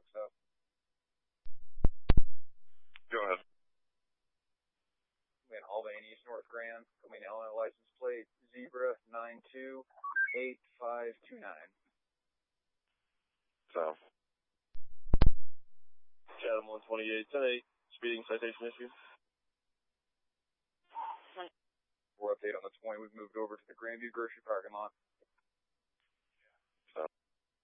stuff. Go ahead. In Albany, East North Grand, coming Illinois license plate Zebra 928529. So. Chatham 128, 10-8, speeding citation issue. We're update on the 20. We've moved over to the Grandview Grocery parking lot.